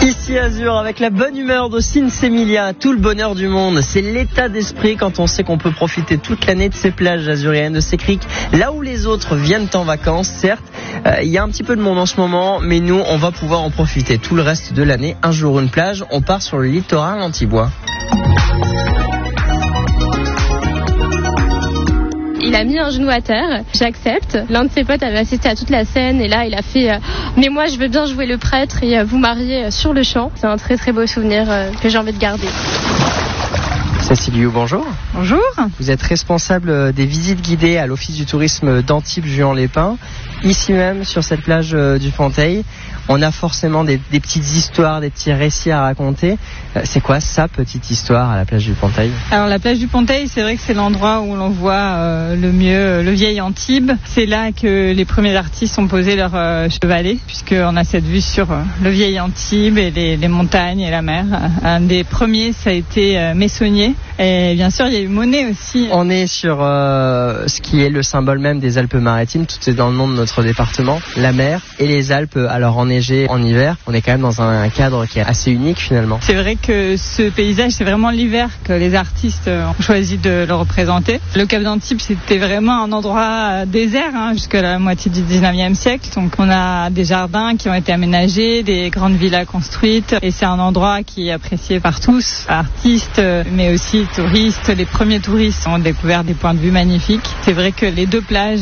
Ici Azur, avec la bonne humeur de Sinsemilia, tout le bonheur du monde. C'est l'état d'esprit quand on sait qu'on peut profiter toute l'année de ces plages azuriennes, de ces criques, là où les autres viennent en vacances. Certes, il y a un petit peu de monde en ce moment, mais nous, on va pouvoir en profiter tout le reste de l'année. Un jour, une plage, on part sur le littoral antibois. Il a mis un genou à terre, j'accepte. L'un de ses potes avait assisté à toute la scène et là il a fait mais moi je veux bien jouer le prêtre et vous marier sur le champ. C'est un très très beau souvenir que j'ai envie de garder. Cécile Liu, bonjour. Bonjour. Vous êtes responsable des visites guidées à l'Office du tourisme d'Antibes-Juan-les-Pins. Ici même, sur cette plage du Ponteil, on a forcément des petites histoires, des petits récits à raconter. C'est quoi sa petite histoire à la plage du Ponteil ? Alors la plage du Ponteil, c'est vrai que c'est l'endroit où l'on voit le mieux le vieil Antibes. C'est là que les premiers artistes ont posé leur chevalet, puisqu'on a cette vue sur le vieil Antibes et les montagnes et la mer. Un des premiers, ça a été Meissonier. Et bien sûr, il y a eu Monet aussi. On est sur ce qui est le symbole même des Alpes-Maritimes. Tout est dans le nom de notre département. La mer et les Alpes, alors enneigées en hiver. On est quand même dans un cadre qui est assez unique finalement. C'est vrai que ce paysage, c'est vraiment l'hiver que les artistes ont choisi de le représenter. Le Cap d'Antibes, c'était vraiment un endroit désert jusqu'à la moitié du 19e siècle. Donc on a des jardins qui ont été aménagés, des grandes villas construites. Et c'est un endroit qui est apprécié par tous, artistes, mais aussi touristes. Les premiers touristes ont découvert des points de vue magnifiques. C'est vrai que les deux plages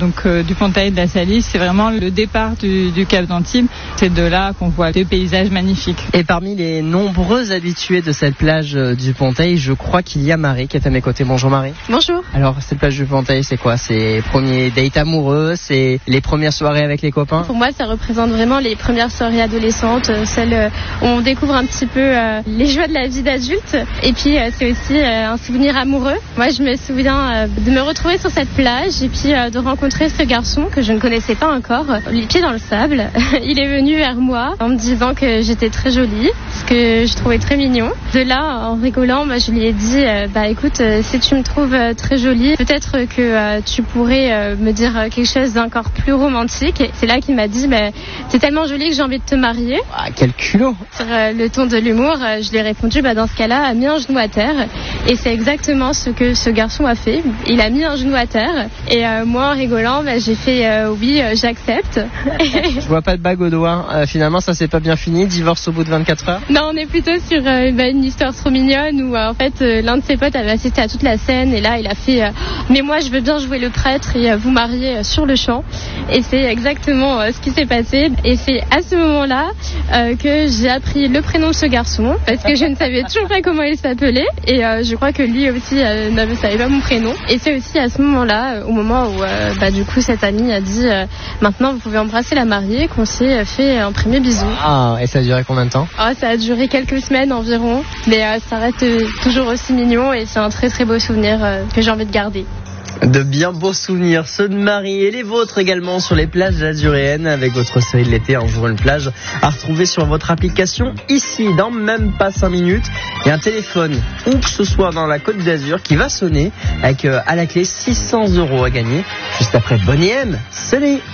du Ponteil et de la Salisse, c'est vraiment le départ du Cap d'Antibes. C'est de là qu'on voit des paysages magnifiques. Et parmi les nombreux habitués de cette plage du Ponteil, je crois qu'il y a Marie qui est à mes côtés. Bonjour Marie. Bonjour. Alors cette plage du Ponteil, c'est quoi ? C'est les premiers dates amoureux, c'est les premières soirées avec les copains ? Pour moi, ça représente vraiment les premières soirées adolescentes, celles où on découvre un petit peu les joies de la vie d'adulte. Et puis c'est aussi un souvenir amoureux. Moi, je me souviens de me retrouver sur cette plage et puis de rencontrer ce garçon que je ne connaissais pas encore, les pieds dans le sable. Il est venu vers moi en me disant que j'étais très jolie, ce que je trouvais très mignon. De là, en rigolant, je lui ai dit écoute, si tu me trouves très jolie, peut-être que tu pourrais me dire quelque chose d'encore plus romantique. Et c'est là qu'il m'a dit t'es tellement jolie que j'ai envie de te marier. Ah, quel culot. Sur le ton de l'humour, je lui ai répondu dans ce cas-là, a mis un genou à terre. Et c'est exactement ce que ce garçon a fait. Il a mis un genou à terre et moi, en rigolant, j'ai fait oui, j'accepte. Je vois pas de bague au doigt. Finalement, ça s'est pas bien fini. Divorce au bout de 24 heures. Non, on est plutôt sur une histoire trop mignonne où en fait l'un de ses potes avait assisté à toute la scène et là il a fait mais moi je veux bien jouer le prêtre et vous marier sur le champ. Et c'est exactement ce qui s'est passé. Et c'est à ce moment-là que j'ai appris le prénom de ce garçon parce que je ne savais toujours pas comment il s'appelait et je crois que lui aussi ne savait pas mon prénom. Et c'est aussi à ce moment-là, au moment où du coup cette amie a dit maintenant vous pouvez embrasser la mariée, qu'on s'est fait un premier bisou. Ah, et ça a duré combien de temps ? Ça a duré quelques semaines environ, mais ça reste toujours aussi mignon et c'est un très très beau souvenir que j'ai envie de garder. De bien beaux souvenirs, ceux de Marie et les vôtres également sur les plages azuréennes avec votre série de l'été Un jour une plage à retrouver sur votre application ici dans même pas 5 minutes. Il y a un téléphone où que ce soit dans la Côte d'Azur qui va sonner avec à la clé 600 € à gagner juste après Bonnie M. Salut.